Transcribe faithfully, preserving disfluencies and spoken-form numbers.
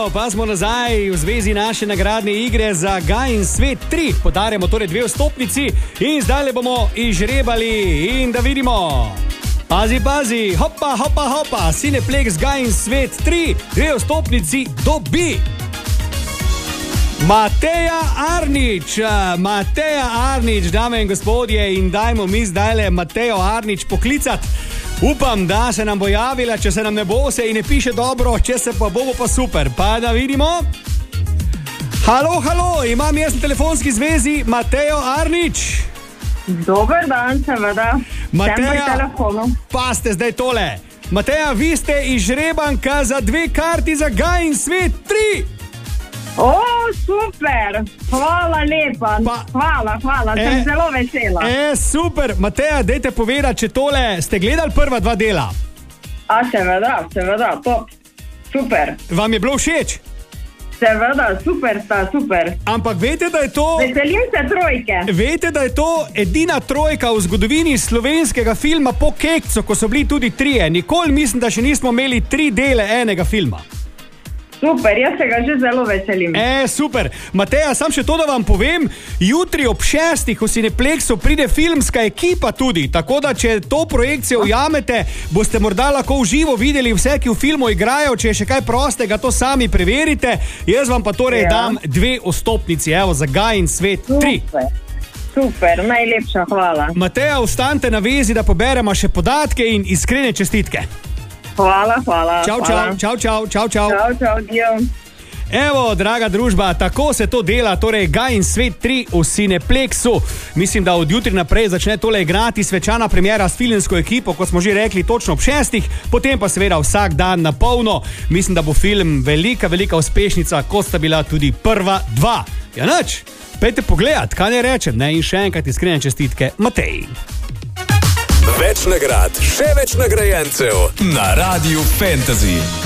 Evo, pa smo nazaj v zvezi naše nagradne igre za Gaj in svet tri. Podarjamo torej dve vstopnici in zdaj le bomo izžrebali in da vidimo. Pazi, pazi, hopa, hopa, hopa, Cineplex Gaj in svet tri, dve vstopnici dobi. Mateja Arnič, Mateja Arnič, dame in gospodje, in dajmo mi zdaj le Matejo Arnič poklicati. Upam, da se nam bo javila, če se nam ne bo, se in ne piše dobro, če se pa bo, bo pa super. Pa da vidimo. Halo, halo, imam jaz na telefonski zvezi Matejo Arnič. Dober dan, seveda. Mateja, pa ste zdaj tole. Mateja, vi ste izžrebanka za dve karti za Gaj in svet tri. O, super, hvala lepa, pa, hvala, hvala, e, sem zelo vesela. E, super, Mateja, dajte povedati, če tole ste gledali prva dva dela. A, seveda, seveda, top, super. Vam je bilo všeč? Seveda, super sta, super. Ampak veste, da je to... Veselim se trojke. Veste, da je to edina trojka v zgodovini slovenskega filma po Kekcu, ko so bili tudi trije. Nikoli mislim, da še nismo imeli tri dele enega filma. Super, jaz se ga že zelo veselim. E, super. Mateja, sam še to, da vam povem, jutri ob šestih v Cineplexu pride filmska ekipa tudi, tako da če to projekcijo ujamete, boste morda lahko v živo videli vse, ki v filmu igrajo, če je še kaj prostega, to sami preverite. Jaz vam pa torej ja. dam dve vstopnici, evo, za Gaj in svet tri. Super. Super, najlepša hvala. Mateja, ostanite na vezi, da poberemo še podatke in iskrene čestitke. Hvala, hvala. Čau, čau, čau, čau, čau, čau. Čau, čau, dio. Evo, draga družba, tako se to dela, torej Gaj in svet tri v Cineplexu. Mislim, da od jutri naprej začne tole igrati svečana premjera s filmsko ekipo, kot smo že rekli, točno ob šestih, potem pa seveda vsak dan na polno. Mislim, da bo film velika, velika uspešnica, kot sta bila tudi prva dva. Ja, nič, pejte pogledat, kaj ne rečem, ne? In še enkrat iskrene čestitke Mateji. Več nagrad, še več nagrajencev na Radiu Fantasy.